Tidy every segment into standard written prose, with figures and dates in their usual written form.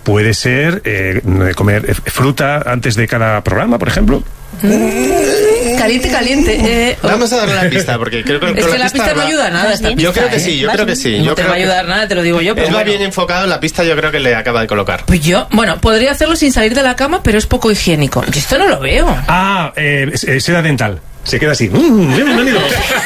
puede ser comer fruta antes de cada programa, por ejemplo. Caliente. Vamos a darle la pista, porque creo que es que la pista no ayuda a nada. Yo creo que sí, No te va a ayudar nada, te lo digo yo. Pero va bien enfocado, la pista yo creo que le acaba de colocar. Pues podría hacerlo sin salir de la cama, pero es poco higiénico. Yo esto no lo veo. Seda dental. Se queda así. Bienvenido.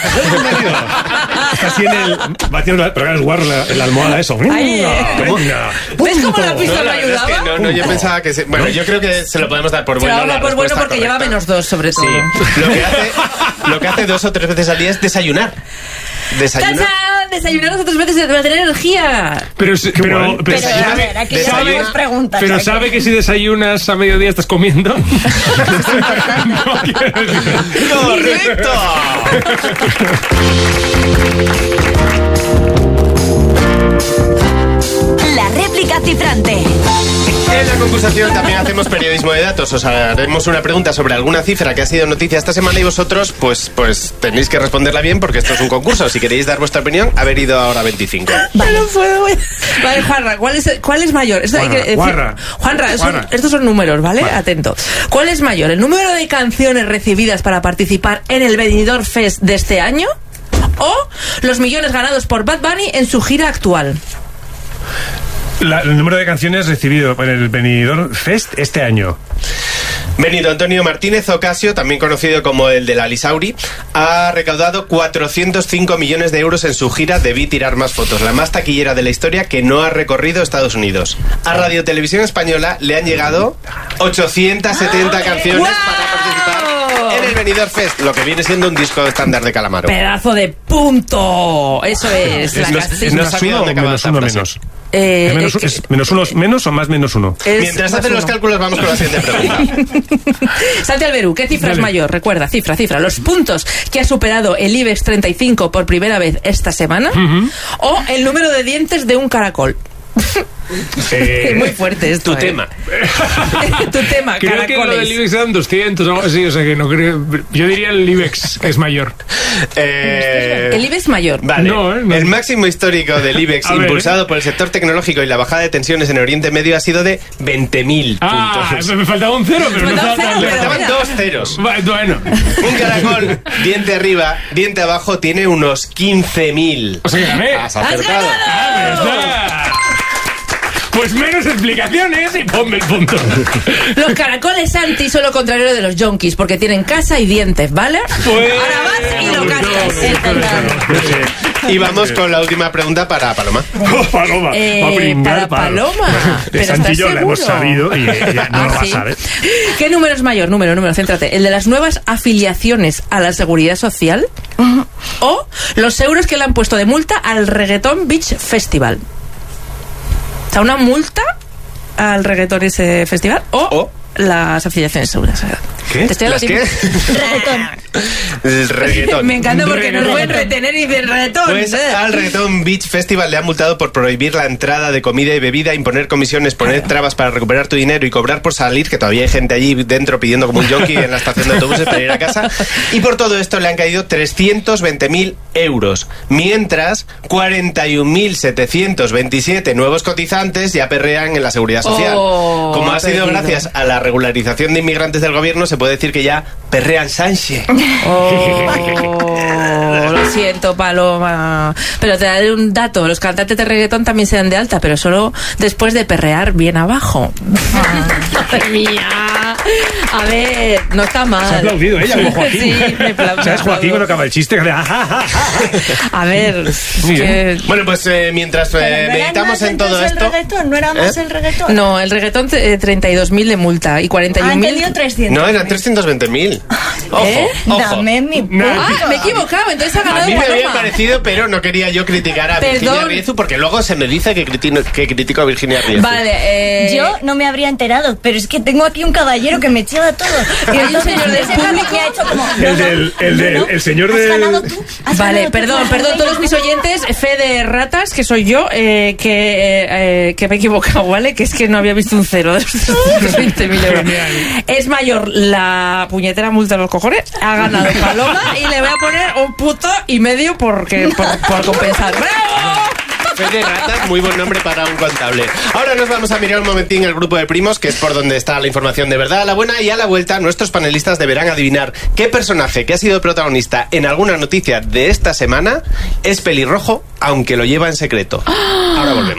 Está así en el... Va haciendo pero es guarro en la almohada eso. ¿Ves cómo la pista no ayudaba? Es que no, yo pensaba que... Bueno, yo creo que se lo podemos dar por bueno. Se lo damos por bueno porque lleva -2 sobre todo. Sí. Lo que hace 2 o 3 veces al día es desayunar. Desayunar 2 o 3 veces para tener energía. Pero sabe que si desayunas a mediodía estás comiendo. ¡Correcto! La réplica cifrante. En la concursación también hacemos periodismo de datos. Os haremos una pregunta sobre alguna cifra que ha sido noticia esta semana y vosotros pues tenéis que responderla bien porque esto es un concurso. Si queréis dar vuestra opinión, haber ido ahora 25. Vale, no puedo. Vale, Juanra, ¿cuál es mayor? Juanra, estos son números, ¿vale? Atento. ¿Cuál es mayor? ¿El número de canciones recibidas para participar en el Benidorm Fest de este año? ¿O los millones ganados por Bad Bunny en su gira actual? El número de canciones recibido en el Benidorm Fest este año. Benito Antonio Martínez Ocasio, también conocido como el de la Lisauri, ha recaudado 405 millones de euros en su gira Debí tirar más fotos, la más taquillera de la historia que no ha recorrido Estados Unidos. A Radio Televisión Española le han llegado 870 canciones para participar en el Benidorm Fest, lo que viene siendo un disco estándar de Calamaro. ¡Pedazo de punto! Eso es. No sabía dónde acaba esta frase. ¿Es -1 menos o más -1? Mientras hacen los cálculos vamos con la siguiente pregunta. Santi Alberú, ¿qué cifra es mayor? Recuerda, cifra. Los puntos que ha superado el IBEX 35 por primera vez esta semana o el número de dientes de un caracol. Es muy fuerte esto. Tu tema. Tu tema, creo caracoles. que lo del IBEX eran 200 o algo así, o sea que no creo. Yo diría el IBEX es mayor. El IBEX mayor. Vale. No. El máximo histórico del IBEX impulsado por el sector tecnológico y la bajada de tensiones en Oriente Medio ha sido de 20.000 puntos. Me faltaba un cero, pero no estaba tan lejos. Faltaban 2 ceros. Bueno. Un caracol, diente arriba, diente abajo, tiene unos 15.000. O sea que gané. Has acertado. Pues menos explicaciones y ponme el punto. Los caracoles, Santi, son lo contrario de los yonkis, porque tienen casa y dientes, ¿vale? Pues... Ahora vas y lo cascas. Y vamos con la última pregunta para Paloma. Paloma. Va a pringar, para Paloma. De Santillo lo hemos sabido y ella no lo va a saber. ¿Qué número es mayor? Número, céntrate. ¿El de las nuevas afiliaciones a la Seguridad Social? ¿O los euros que le han puesto de multa al Reggaeton Beach Festival? O sea, una multa al reggaetón ese festival o las afiliaciones de seguridad. ¿Qué? Te estoy ¿Las qué? El reggaetón. Me encanta porque no pueden retener y decir reggaetón. Pues al Reggaeton Beach Festival le han multado por prohibir la entrada de comida y bebida, imponer comisiones, poner trabas para recuperar tu dinero y cobrar por salir, que todavía hay gente allí dentro pidiendo como un yonki en la estación de autobuses para ir a casa. Y por todo esto le han caído 320.000 euros. Mientras, 41.727 nuevos cotizantes ya perrean en la Seguridad Social. Como ha sido gracias a la regularización de inmigrantes del gobierno, se puede decir que ya perrean Sánchez. Lo siento, Paloma. Pero te daré un dato. Los cantantes de reggaetón también se dan de alta, pero solo después de perrear bien abajo. Madre mía. A ver, no está mal. Se ha aplaudido ella como Joaquín. Sí, me aplaudo. ¿Sabes, Joaquín, cuando acaba el chiste? A ver. Bueno, pues mientras meditamos en todo esto... ¿No era más el reggaetón? No, el reggaetón 32.000 de multa y 41.000... 300. No, eran 320.000. Ojo. Dame mi punto. Me he equivocado, entonces ha ganado A mí me había Paloma. parecido, pero no quería yo criticar a Virginia Riezu, porque luego se me dice que critico a Virginia Riezu. Vale, yo no me habría enterado, pero es que tengo aquí un caballero que me chiva todo. Y hay un señor del público que ha hecho como... El señor ¿Has del... ganado tú? Vale, perdón, todos mis oyentes, fe de ratas, que soy yo, que me he equivocado, ¿vale? Que es que no había visto un cero de los 20.000 euros. Es mayor la puñetera multa de los cojones, ha ganado Paloma y le voy a poner un puto y medio por compensar. ¡Bravo! Fe de ratas, muy buen nombre para un contable. Ahora nos vamos a mirar un momentín el grupo de primos, que es por donde está la información de verdad, la buena, y a la vuelta nuestros panelistas deberán adivinar qué personaje que ha sido protagonista en alguna noticia de esta semana es pelirrojo, aunque lo lleva en secreto. Ahora volvemos.